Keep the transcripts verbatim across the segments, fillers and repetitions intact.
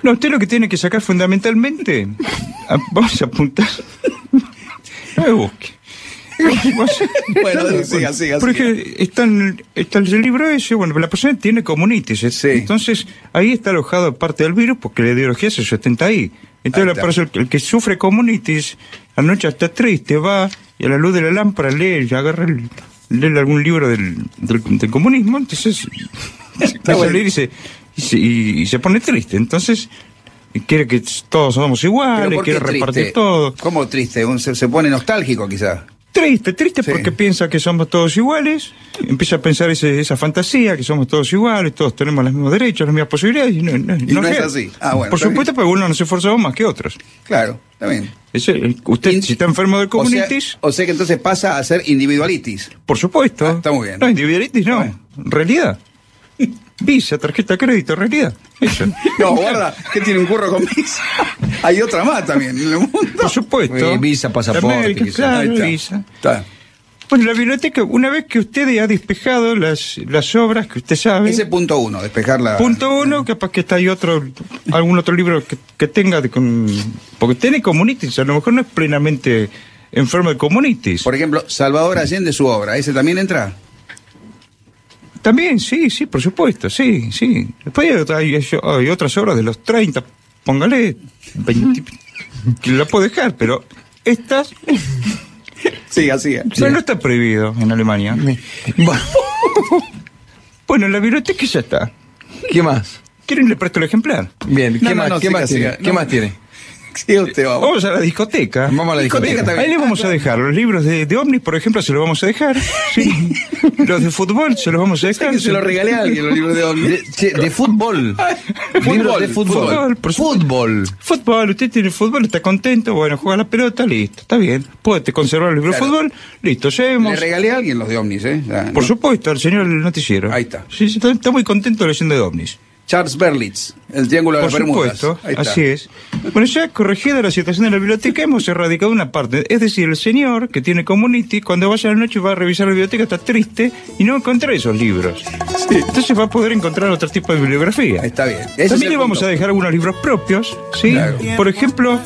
No, usted lo que tiene que sacar fundamentalmente... a, vamos a apuntar... No me busque. Bueno, siga, siga. Porque está, en, está el libro ese, bueno, la persona tiene comunitis, sí. Entonces ahí está alojado parte del virus porque la ideología se sustenta ahí. Entonces la persona, el que sufre comunitis, a la noche está triste, va y a la luz de la lámpara lee, agarra el, lee algún libro del, del, del comunismo, entonces empieza a leer y se, y, se, y, y se pone triste. Entonces quiere que todos somos iguales, quiere repartir todo. ¿Cómo triste? Se, se pone nostálgico quizás. Triste, triste sí. Porque piensa que somos todos iguales, empieza a pensar ese, esa fantasía, que somos todos iguales, todos tenemos los mismos derechos, las mismas posibilidades, y no, no, y no, no es así. Ah, bueno, por supuesto, porque uno nos esforzamos más que otros. Claro, también. Ese, usted, In, si está enfermo de comunitis... O sea, o sea que entonces pasa a ser individualitis. Por supuesto. Ah, está muy bien. No, individualitis no, bueno. Realidad. Visa, tarjeta de crédito, realidad. Eso. No, guarda, que tiene un curro con Visa. Hay otra más también en el mundo. Por supuesto. Eh, visa, pasaporte. América, claro, está. Visa. Está. Bueno, la biblioteca, una vez que usted ha despejado las, las obras que usted sabe... Ese punto uno, despejar la... Punto uno, capaz que está ahí otro, algún otro libro que, que tenga, de, con, porque tiene comunitis, a lo mejor no es plenamente enfermo de comunitis. Por ejemplo, Salvador Allende, su obra, ¿ese también entra? También, sí, sí, por supuesto, sí, sí. Después hay, hay, hay otras obras de los treinta, póngale veinte, que la puedo dejar, pero estas... Siga, siga. Eso no está prohibido en Alemania. Bueno, bueno, la biblioteca ya está. ¿Qué más? ¿Quieren le presto el ejemplar? Bien, ¿qué no, más, no, no, ¿qué siga, más siga. tiene? No. ¿Qué más tiene? Sí, usted va. Vamos a la discoteca. Vamos a la discoteca. discoteca Ahí le vamos a dejar los libros de, de Omnis, por ejemplo, se los vamos a dejar. Sí. Los de fútbol se los vamos a dejar. Que se los regalé a alguien los libros de Omnis. De, che, de fútbol. Libros de fútbol. Fútbol, por supuesto. Fútbol. Fútbol, usted tiene fútbol, está contento, bueno, juega la pelota, listo, está bien. Puede conservar el libro Claro. de fútbol, listo, Le llevemos. regalé a alguien los de Omnis, ¿eh? Ya, Por ¿no? supuesto, al señor del noticiero. Ahí está. Sí, sí, está, está muy contento leyendo de Omnis. Charles Berlitz, el Triángulo de Por las Bermudas. supuesto, Ahí está. así es. Bueno, ya corregida la situación de la biblioteca, hemos erradicado una parte. Es decir, el señor que tiene comunitis, cuando vaya a la noche va a revisar la biblioteca, está triste y no encontrar esos libros. Sí. Entonces va a poder encontrar otro tipo de bibliografía. Está bien. Ese También es le vamos punto. a dejar algunos libros propios, ¿sí? Claro. Por ejemplo,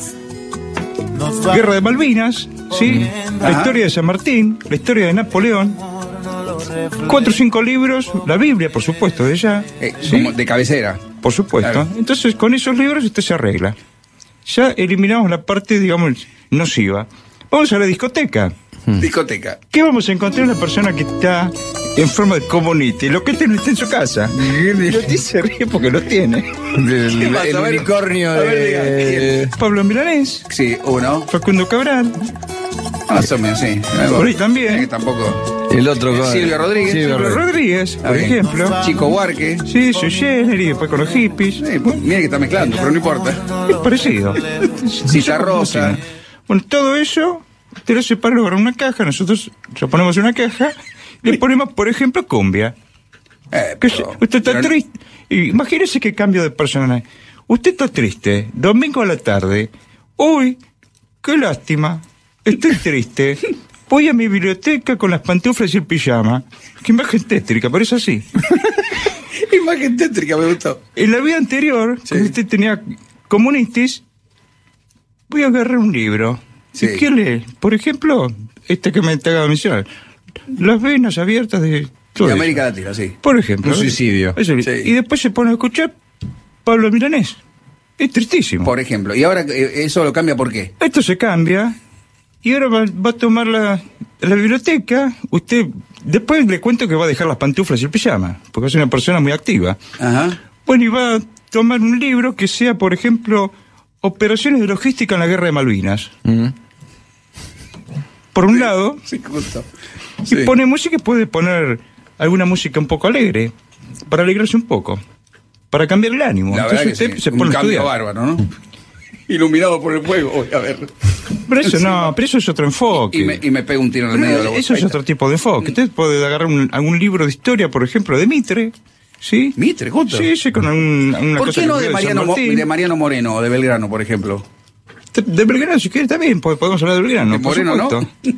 Guerra de Malvinas, ¿sí? La Ajá. historia de San Martín, la historia de Napoleón. Cuatro o cinco libros, la Biblia, por supuesto, de ella. Eh, ¿sí? Como de cabecera. Por supuesto. Claro. Entonces, con esos libros usted se arregla. Ya eliminamos la parte, digamos, nociva. Vamos a la discoteca. Discoteca. ¿Qué vamos a encontrar una persona que está en forma de comunitis? Lo que este no está en su casa. Y usted se ríe porque lo tiene. El, ¿Qué pasa? el A ver, unicornio a ver, de... Pablo Milanés, Sí, uno. Facundo Cabral, Más o menos, sí. por ahí también. Que tampoco. El otro... con- Silvio Rodríguez. Silvio Silvio Rodríguez. Rodríguez, por Está bien. ejemplo. Chico Buarque. Sí, Sui Generis, y después con los hippies. Sí, mira que está mezclando, pero no importa. Es parecido. Cita Rosa. Bueno, todo eso, usted lo separa en una caja, nosotros lo ponemos en una caja, le ponemos, por ejemplo, cumbia. Eh, Que pero- usted está pero- triste. Y imagínese qué cambio de personaje. Usted está triste, domingo a la tarde. Uy, qué lástima. Estoy triste. Voy a mi biblioteca con las pantuflas y el pijama. Qué imagen tétrica, pero es así. Imagen tétrica, me gustó. En la vida anterior, Sí. cuando usted tenía comunitis, voy a agarrar un libro. Sí. ¿Y qué lee? Por ejemplo, este que me te acabo de mencionar. Las venas abiertas de todo De eso. América Latina, sí. Por ejemplo. Un suicidio. Eso. Sí. Y después se pone a escuchar Pablo Milanés. Es tristísimo. Por ejemplo. Y ahora eh, eso lo cambia, ¿por qué? Esto se cambia y ahora va, va a tomar la, la biblioteca. Usted, después le cuento que va a dejar las pantuflas y el pijama, porque es una persona muy activa. Ajá. Bueno, y va a tomar un libro que sea, por ejemplo, Operaciones de Logística en la Guerra de Malvinas. Mm. Por un lado, Sí, justo. y Sí. pone música y puede poner alguna música un poco alegre, para alegrarse un poco, para cambiar el ánimo. La verdad Entonces que usted sí. se Un pone a cambio estudiar. bárbaro, ¿no? Iluminado por el fuego, voy a ver. Pero eso Sí. no, pero eso es otro enfoque. Y me, y me pego un tiro en el Pero medio de la eso es Ahí otro está. tipo de enfoque. Usted puede agarrar un- algún libro de historia, por ejemplo, de Mitre, ¿sí? Mitre, justo. Sí, sí, con algún, alguna ¿Por cosa qué no que de San Mariano, Mo- Martín. de Mariano Moreno o de Belgrano, por ejemplo? De, de Belgrano, si quiere, también po- podemos hablar de Belgrano. De por Moreno, ¿no? supuesto.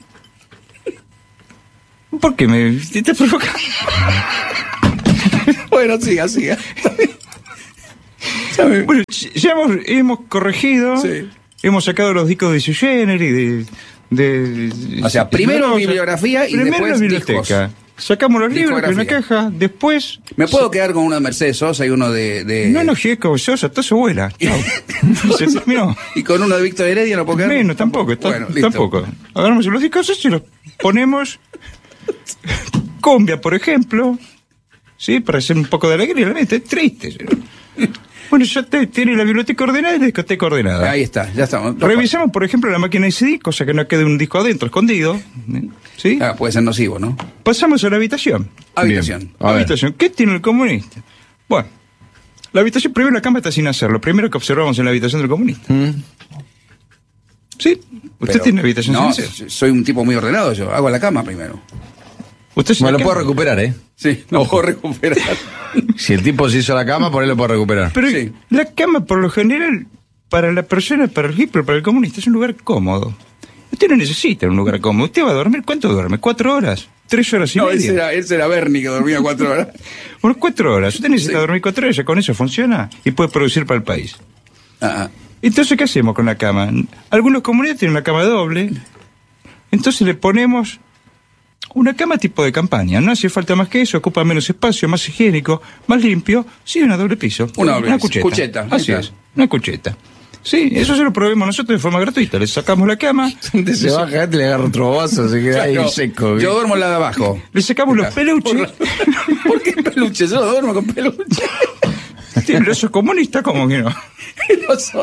¿Por qué me te estás provocando? Bueno, siga, siga. Bueno, ya hemos, hemos corregido, Sí. hemos sacado los discos de Sui Generis, de, de... O sea, primero de- bibliografía y primero después la biblioteca. Sacamos los libros en una Discografía. caja, después... Me puedo quedar con uno de Mercedes Sosa y uno de... de... No nos llegue con Sosa, todo se vuela. Chau. Se terminó. Y con uno de Víctor Heredia no puedo quedar. Menos, tampoco, está- Bueno, listo. tampoco. Agarramos los discos y los ponemos. Cumbia, por ejemplo. Sí, para hacer un poco de alegría, la mente, es triste. ¿sí? Bueno, ya te, tiene la biblioteca ordenada y la discoteca ordenada. Ahí está, ya estamos. Revisamos, por ejemplo, la máquina de C D, cosa que no quede un disco adentro, escondido. ¿Sí? Ah, puede ser nocivo, ¿no? Pasamos a la habitación. Habitación. Bien. A ver. Habitación. ¿Qué tiene el comunista? Bueno, la habitación, primero la cama está sin hacer. Lo primero que observamos en la habitación del comunista. Mm. ¿Sí? ¿Usted Pero- tiene habitación No, sin hacer? soy un tipo muy ordenado yo. Hago la cama primero. ¿Usted se Me la lo puedo cama? recuperar, ¿eh? Sí, no puedo recuperar. Si el tipo se hizo la cama, por él lo puedo recuperar. Pero Sí. la cama, por lo general, para la persona, para el hippie, para el comunista, es un lugar cómodo. Usted no necesita un lugar cómodo. Usted va a dormir, ¿cuánto duerme? ¿Cuatro horas? ¿Tres horas y No, media? ese era, ese era Bernie que dormía cuatro horas. Bueno, cuatro horas. Usted necesita Sí. dormir cuatro horas, ya con eso funciona y puede producir para el país. Ah, ah. Entonces, ¿qué hacemos con la cama? Algunos comunidades tienen una cama doble. Entonces le ponemos una cama tipo de campaña. No hace falta más que eso, ocupa menos espacio, más higiénico, más limpio. Sí, una doble piso. Una doble piso. cucheta. Cucheta, ahí Así está. es, una cucheta. Sí, eso se lo probemos nosotros de forma gratuita. Le sacamos la cama, Gente se baja, gente le agarra otro vaso, se queda Claro, ahí seco. yo duermo en la de abajo. le sacamos los peluches. ¿Por qué peluche? Yo duermo con peluche. Sí, pero eso es comunista, como que no. El oso.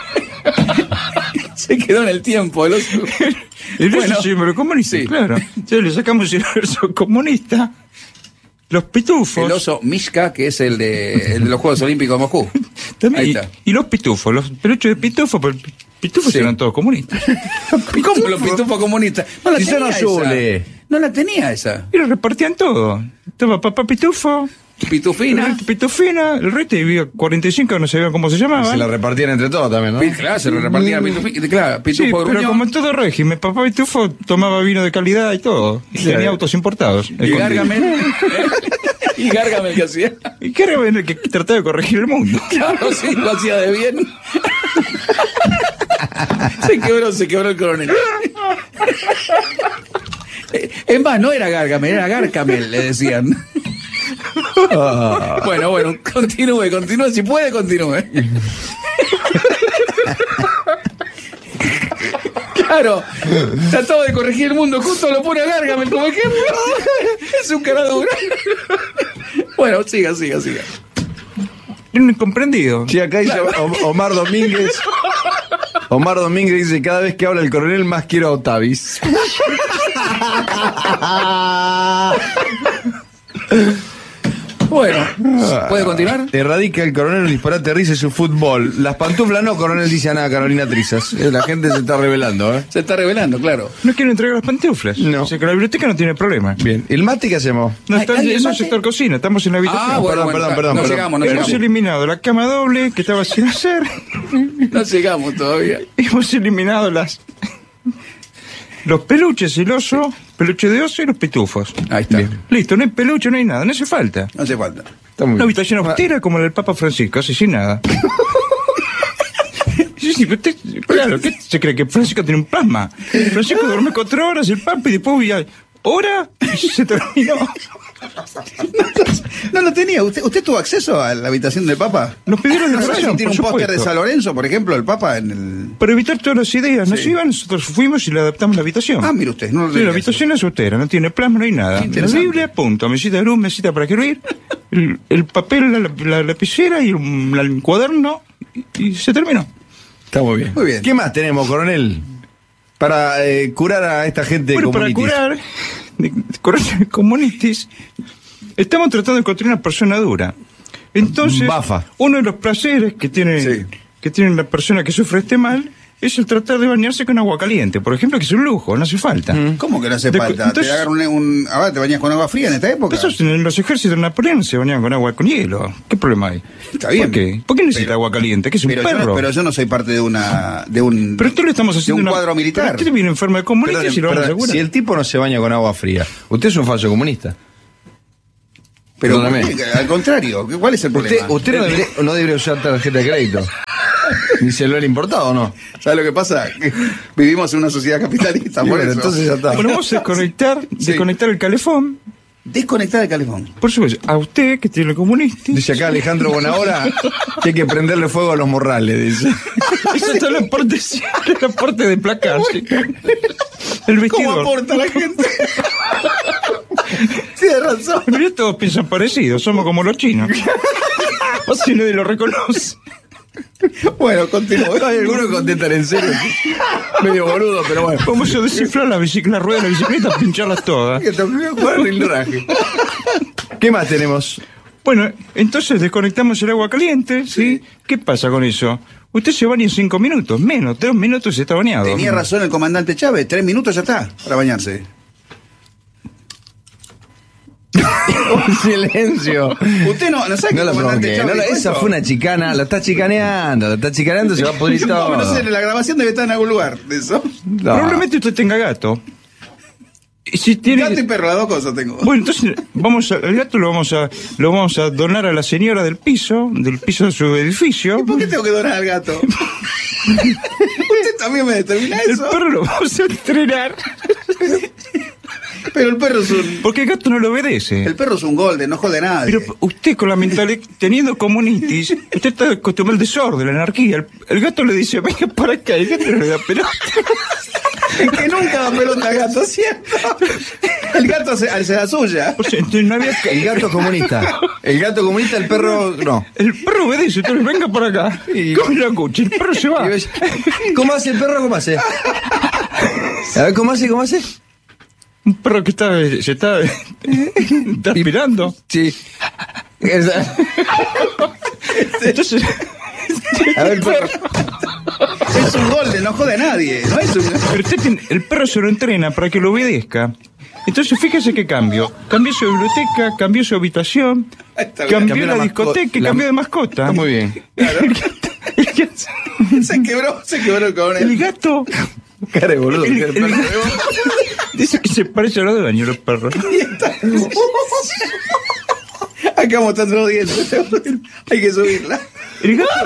Se quedó en el tiempo, el oso. El oso Bueno, sí, pero comunista, sí. claro. Entonces le sacamos el oso comunista, los pitufos. El oso Mishka, que es el de, el de los Juegos Olímpicos de Moscú. También, Ahí y, está. y los pitufos, los peluches de pitufo, pero pitufos Sí. eran todos comunistas. ¿Cómo los pitufos comunistas? No la Si son tenía azules. esa. No la tenía esa. Y lo repartían todo. Estaba papá pitufo, Pitufina. el pitufina, el resto vivía cuarenta y cinco, no sabían cómo se llamaban. Se la repartían entre todos también, ¿no? Pi- Claro, se lo repartían pitufina. Claro, pitufo Sí, pero gruñón. como en todo régimen, papá pitufo tomaba vino de calidad y todo. Y Sí. tenía autos importados. Y escondidos. Gárgame. Y Gárgame que hacía. ¿Y qué era el que trataba de corregir el mundo? Claro, sí, lo hacía de bien. Se quebró, se quebró el coronel. Es más, no era Gárgame, era Gárcamel, le decían. Bueno, bueno, continúe, continúe, si puede, continúe. Claro, trataba de corregir el mundo, justo lo pone a Gárgame como ejemplo. Es un cara dura. Bueno, siga, siga, siga. Era un incomprendido. Sí, acá dice O- Omar Domínguez. Omar Domínguez dice, cada vez que habla el coronel más quiero a Otavis. Bueno, ¿puede continuar? Erradica el coronel un disparate de risa y su fútbol. Las pantuflas no, coronel dice a nada, Carolina Trizas. Eh, La gente se está revelando, ¿eh? Se está revelando, claro. No quiere entregar las pantuflas. No. O sea que la biblioteca no tiene problema. Bien. ¿El mate qué hacemos? No, está, ¿Hay- hay eso es mate? sector cocina, estamos en la habitación. Ah, bueno, perdón, bueno, perdón, perdón, no perdón. llegamos, no Hemos llegamos. eliminado la cama doble que estaba sin hacer. No llegamos todavía. Hemos eliminado las los peluches, el oso, peluche de oso y los pitufos. Ahí está. Bien. Listo, no hay peluche, no hay nada, no hace falta. No hace falta. Está muy Una bien. habitación austera como la del Papa Francisco, así sin nada. Sí, sí, pero usted, claro, ¿qué se cree que Francisco tiene un plasma? Francisco duerme cuatro horas, el Papa, y después ya hora y se terminó. No lo tenía. ¿Usted, usted tuvo acceso a la habitación del Papa? Nos pidieron ¿No sabe si decoración, tiene un por póster de supuesto. San Lorenzo, por ejemplo, el Papa en el... Para evitar todas las ideas, nos Sí. iban, nosotros fuimos y le adaptamos la habitación. Ah, mire usted, no lo Sí, tenía la habitación es austera, no tiene plasma, no hay nada. La interesante. Biblia, punto. Mesita de luz, mesita para escribir, el, el papel, la, la lapicera y un, la- el cuaderno, y, y se terminó. Está muy bien. Muy bien. ¿Qué más tenemos, coronel? Para eh, curar a esta gente Bueno, de para comunitis. curar, de, curar de comunitis, estamos tratando de encontrar una persona dura. Entonces, Bafa. uno de los placeres que tiene, Sí. que tiene la persona que sufre este mal es el tratar de bañarse con agua caliente, por ejemplo, que es un lujo, no hace falta. ¿Cómo que no hace De- falta? entonces- ¿Te agarran un, un... Ahora te bañas con agua fría en esta época? Esos en los ejércitos de Napoleón se bañaban con agua con hielo. ¿Qué problema hay? Está bien. ¿Por qué? ¿Por qué necesita Pero- agua caliente? ¿Que es un Pero yo, perro? no, pero yo no soy parte de una... De un, Pero esto le estamos haciendo de un una- cuadro militar. Pero usted viene enfermo de comunistas Perdón, y lo vamos a perdón, asegurar. si el tipo no se baña con agua fría, usted es un falso comunista. Pero Perdóname. al contrario, ¿cuál es el problema? Usted, usted no, debería, no debería usar tarjeta de crédito. Ni celular importado, ¿no? ¿Sabes lo que pasa? Que vivimos en una sociedad capitalista, Y por bueno, eso. entonces ya está. Bueno, vamos a desconectar, Sí. desconectar el calefón. Desconectar el calefón. Por supuesto, a usted que tiene el comunista. Dice acá Alejandro Bonahora que hay que prenderle fuego a los morrales, dice. Eso está en la parte, en la parte de placar. Sí. El ¿Cómo vestidor. aporta la gente? Tiene razón. En realidad todos piensan parecidos, somos como los chinos. O si nadie lo reconoce. Bueno, continúo. Hay algunos que contestan en serio. Medio boludo, pero bueno. Vamos a desinflar la, bicic- la rueda de la bicicleta, pincharlas todas. Que te voy a jugar rindraje. ¿Qué más tenemos? Bueno, entonces desconectamos el agua caliente, ¿sí? ¿Qué pasa con eso? Usted se baña en cinco minutos, menos, tres minutos y está bañado. Tenía razón el comandante Chávez, tres minutos ya está para bañarse. Silencio. Usted no, no sabe que No el la comandante provoqué. Chávez No la- dijo esa eso. fue una chicana. La está chicaneando. La está chicaneando. Se va a pudrir No, todo. no sé, la grabación debe estar en algún lugar de eso. No. Probablemente usted tenga gato. Y si tiene... Gato y perro, las dos cosas tengo. Bueno, entonces vamos a, el gato lo vamos a lo vamos a donar a la señora del piso, del piso de su edificio. ¿Y por qué tengo que donar al gato? Usted también me determina El eso. perro lo vamos a entrenar. Pero el perro es un. Porque el gato no lo obedece. El perro es un golden, no jode a nadie. Pero usted con la mentalidad, teniendo comunitis, usted está acostumbrado al desorden, la anarquía. El, el gato le dice, venga para acá, el gato no le da pelota. Es que nunca da pelota al gato, ¿cierto? El gato se hace la suya. O sea, entonces no había El gato comunista. El gato comunista, el perro no. El perro obedece, entonces venga para acá. Y- Come la cucha, el perro se va. ¿Cómo hace el perro? ¿Cómo hace? A ver, ¿cómo hace? ¿Cómo hace? Un perro que está, se está, está aspirando. Sí. Esa- Entonces, A ver, perro. Es un golden, no jode a nadie. No es un. pero usted tiene- el perro se lo entrena para que lo obedezca. Entonces, fíjese qué cambio. Cambió su biblioteca, cambió su habitación, Está bien. cambió Cambió la, la discoteca y masco- cambió la- de mascota. Está muy bien. El gato, el gato- Se quebró, se quebró el el coronel. gato Cara de boludo. el- cara de el- perro. dice que se parece a los de baño los perros. Acá mostrando los dientes. Hay que subirla. El gato,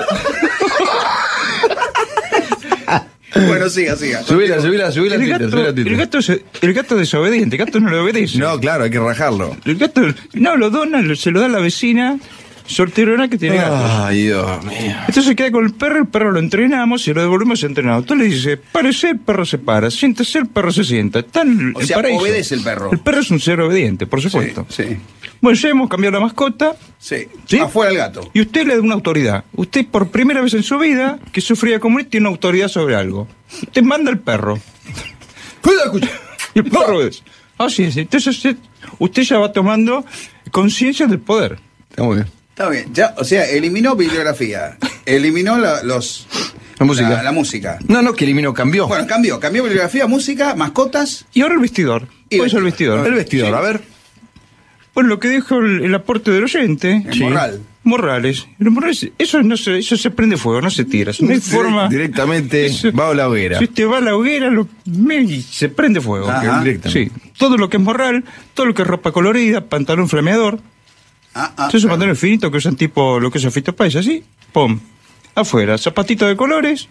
Bueno, siga, siga. Subila, subila, subila, el Twitter, gato, subila, el Twitter. gato, es, el gato es desobediente, el gato no le obedece. No, claro, hay que rajarlo. El gato, no, lo dona, lo- se lo da a la vecina solterona que tiene gatos. Ay, Dios mío. Entonces queda con el perro, el perro lo entrenamos y lo devolvemos entrenado. Tú le dices, párese, el perro se para, siéntese, el perro se sienta. Está en O el sea, paraíso. obedece el perro. El perro es un ser obediente, por supuesto. Sí, sí. Bueno, ya hemos cambiado la mascota Sí. ¿Sí? Afuera el gato. y usted le da una autoridad. Usted por primera vez en su vida que sufría comunista tiene una autoridad sobre algo. Usted manda al perro. Cuidado, escucha. Y el perro es. Así es. Entonces usted, usted ya va tomando conciencia del poder. Está muy bien. Está bien. Ya, o sea, eliminó bibliografía. Eliminó la, los. La música. La, la música. No, no, que eliminó, cambió. Bueno, cambió. Cambió bibliografía, música, mascotas. Y ahora el vestidor. Y ¿Cuál es el vestidor. vestidor? El vestidor, a ver. Bueno, lo que dijo el, el aporte del oyente. El Morral. Morrales. El Morrales, eso no se, eso se prende fuego, no se tira. No hay Direct- forma. directamente Eso- va a la hoguera. Si usted va a la hoguera, lo, me- y se prende fuego. Ajá. Directamente. Sí. Todo lo que es morral, todo lo que es ropa colorida, pantalón flameador. Ah, ah. Esos pantalones finitos que usan tipo lo que es Fito Páez, así. Pum. Afuera. Zapatito de colores.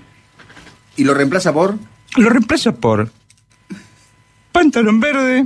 Y lo reemplaza por. Lo reemplaza por pantalón verde,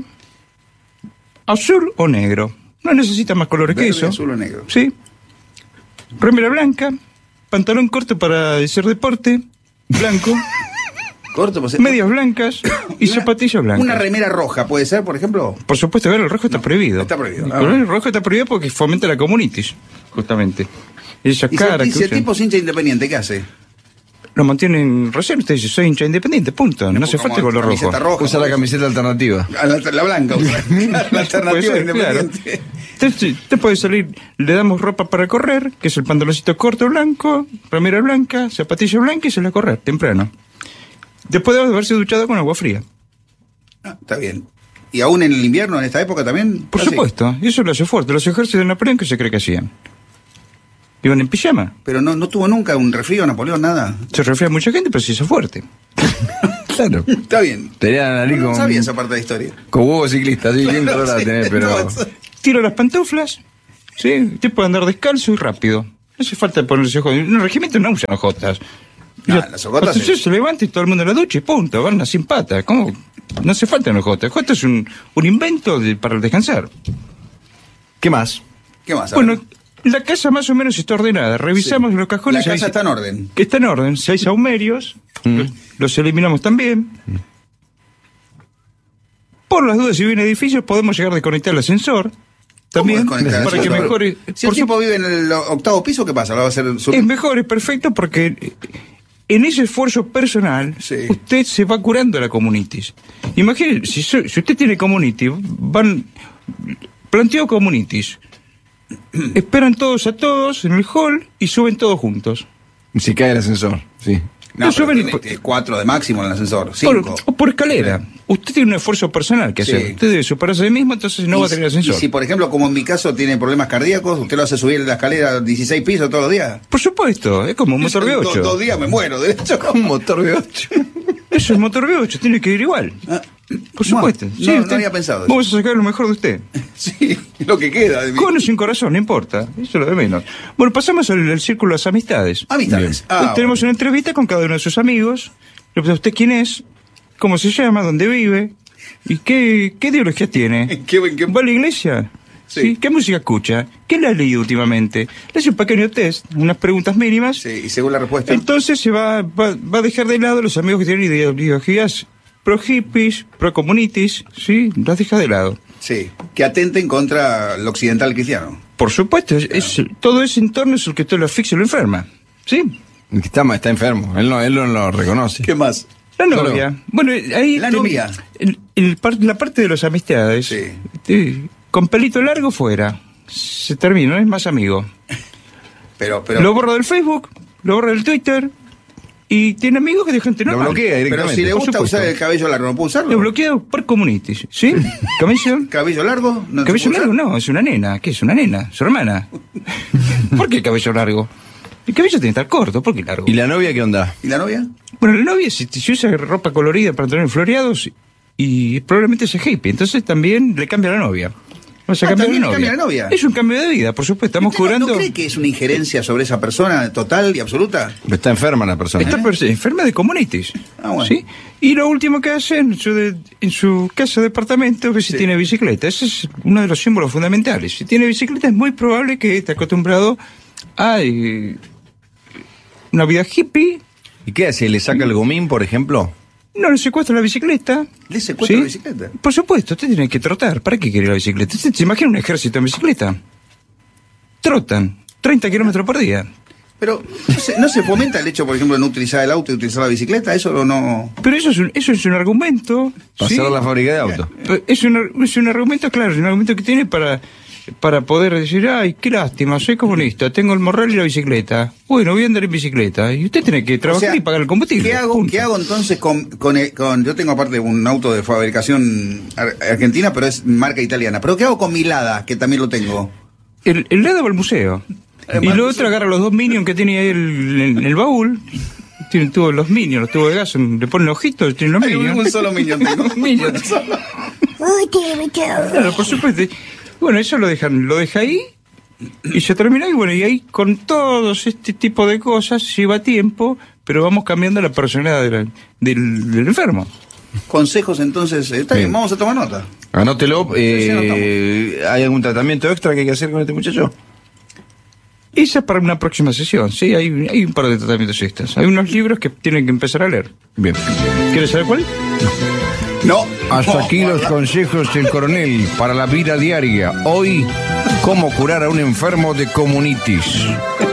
azul o negro. No necesita más colores que Verde, eso. azul o negro. Sí. Remera blanca, pantalón corto para hacer deporte, blanco, Corto, pues. medias blancas y Una- zapatillas blancas. Una remera roja, ¿puede ser, por ejemplo? Por supuesto, ver, el rojo está prohibido. Está prohibido. El Ah, color bueno. rojo está prohibido porque fomenta la comunitis, justamente. Y esa Y si, cara el, que si el usan, tipo es hincha independiente, ¿qué hace? lo mantienen recién. Usted dice, soy hincha independiente, punto. No, hace Como falta color rojo. camiseta roja. Usa la camiseta alternativa. Ah, La, la blanca, usa. La alternativa Puede ser, claro. independiente. Entonces, usted puede salir, le damos ropa para correr, que es el pantaloncito corto blanco, remera blanca, zapatilla blanca y se la correr, temprano. Después de haberse duchado con agua fría. Ah, está bien. ¿Y aún en el invierno, en esta época también? Por Así. supuesto, y eso lo hace fuerte. Los ejércitos de Napoleón, ¿qué se cree que hacían? Iban en pijama. Pero no, no tuvo nunca un resfrío, Napoleón, nada. Se refiere a mucha gente, pero se hizo fuerte. Claro. Está bien. Tenía la nariz No con, sabía esa parte de la historia. con huevo ciclista, sí, bien colorada Sí, tener, pero. no, tira las pantuflas, ¿sí? Usted puede andar descalzo y rápido. No hace falta ponerse ojotas. En un regimiento no usan ojotas. No, Ya, las ojotas usted es- se levanta y todo el mundo en la ducha y punto, van sin pata. ¿Cómo? No hace falta una ojota. Ojota es un, un invento de- para descansar. ¿Qué más? ¿Qué más? A ver. Bueno, la casa más o menos está ordenada. Revisamos los la cajones. casa hay- está en orden. que está en orden. Si hay saumerios, los, los eliminamos también. Por las dudas, si viene edificios, podemos llegar a desconectar el ascensor. También, ¿Cómo desconectar el para que ascensor? mejore. Si el por tipo vive en el octavo piso, ¿qué pasa? ¿Lo va a hacer su- subir? es mejor, es perfecto, porque en ese esfuerzo personal, Sí. usted se va curando la comunitis. Imagínese, si, so- si usted tiene comunitis, van. Planteó comunitis. Esperan todos a todos en el hall y suben todos juntos. Si cae el ascensor, sí. No, No, pero suben- tiene, tiene cuatro de máximo en el ascensor. Por, Cinco. o por escalera. Usted tiene un esfuerzo personal que Sí. hacer. Usted debe superarse a sí mismo, entonces no Y va a tener si- ascensor. Y si, por ejemplo, como en mi caso, tiene problemas cardíacos, ¿usted lo hace subir la escalera dieciséis pisos todos los días? Por supuesto, es como un motor V En do- ocho. Dos días me muero, de hecho. Un motor V ocho. Eso es motor V ocho, tiene que ir igual. Ah, Por supuesto. No, no había pensado eso. Vamos a sacar lo mejor de usted. Sí, lo que queda de mí. Con o sin corazón, no importa. Eso es lo de menos. Bueno, pasamos al, al círculo de las amistades. Amistades. Bien. Ah, Tenemos una entrevista con cada uno de sus amigos. Le pregunta, ¿usted quién es? ¿Cómo se llama? ¿Dónde vive? ¿Y qué, qué ideología tiene? ¿En qué- en qué- ¿Va a la iglesia? Sí. ¿Qué música escucha? ¿Qué le ha leído últimamente? Le hace un pequeño test, unas preguntas mínimas. Sí, y según la respuesta. Entonces se va, va, va a dejar de lado los amigos que tienen ideologías pro hippies, pro comunities, ¿sí? Las deja de lado. Sí, que atenten contra el occidental cristiano. Por supuesto, es, es- todo ese entorno es el que todo lo asfixia y lo enferma. ¿Sí? Está, ma- está enfermo, él no, él no lo reconoce. ¿Qué más? La Claro. novia. Bueno, ahí. La ten- novia. el- el par- la parte de las amistades. Sí. Sí, con pelito largo fuera. Se termina, no es más amigo. Pero, pero, Lo borra del Facebook, lo borra del Twitter. Y tiene amigos que dejan tener. Lo bloquea pero directamente. si le por gusta supuesto. usar el cabello largo, ¿no puede usarlo? Lo bloquea por communities. ¿Sí? ¿Cabello? ¿Cabello largo? ¿No se Cabello puede largo usar? no, es una nena. ¿Qué es una nena? Su hermana. ¿Por qué cabello largo? El cabello tiene que estar corto, ¿por qué largo? ¿Y la novia qué onda? ¿Y la novia? Bueno, la novia si, si usa ropa colorida para tener floreados y probablemente sea hippie, entonces también le cambia la novia. Vamos a Ah, cambiar ¿también la le novia. cambia la novia? Es un cambio de vida, por supuesto. Estamos ¿Usted no- curando. ¿No cree que es una injerencia sobre esa persona total y absoluta? Está enferma la persona. Está per- enferma de comunitis. Ah, bueno. ¿Sí? Y lo último que hace en su, de- en su casa departamento es ver si Sí. tiene bicicleta. Ese es uno de los símbolos fundamentales. Si tiene bicicleta es muy probable que esté acostumbrado a eh, una vida hippie. ¿Y qué hace? ¿Le saca el gomín, por ejemplo? No le secuestra la bicicleta. ¿Le secuestra la bicicleta? Por supuesto, usted tiene que trotar. ¿Para qué quiere la bicicleta? ¿Usted se imagina un ejército en bicicleta? Trotan treinta kilómetros por día. Pero ¿no se, no se fomenta el hecho, por ejemplo, de no utilizar el auto y utilizar la bicicleta. Eso no... Pero eso es un, eso es un argumento. ¿sí? Pasar a la fábrica de autos. Es un, es un argumento, claro, es un argumento que tiene para, para poder decir, ay, qué lástima, soy comunista, tengo el morral y la bicicleta. Bueno, voy a andar en bicicleta. Y usted tiene que O trabajar sea, y pagar el combustible. ¿Qué hago, punto. ¿qué hago entonces con, con, el- con- Yo tengo aparte un auto de fabricación ar- argentina, pero es marca italiana. ¿Pero qué hago con mi Lada, que también lo tengo? El, el lado va al museo. Eh, y va al lo museo. otro agarra los dos minions que tiene ahí el- en el baúl. Tienen todos los minions, los tubos de gas, le ponen ojitos, tienen los Hay un, minions. un solo minion tengo. Un minion. Claro, por supuesto. Bueno, eso lo dejan, lo deja ahí y se termina y bueno, y ahí con todos este tipo de cosas lleva tiempo, pero vamos cambiando la personalidad de la- del, del enfermo. Consejos entonces, eh, está bien, Bien. vamos a tomar nota. Anótelo. Sí, Eh, ¿Hay algún tratamiento extra que hay que hacer con este muchacho? Esa para una próxima sesión, sí, hay, hay un par de tratamientos extras. Hay unos libros que tienen que empezar a leer. Bien. ¿Quieres saber cuál? No. Hasta No, aquí los guarda. consejos del coronel para la vida diaria. Hoy, cómo curar a un enfermo de comunitis.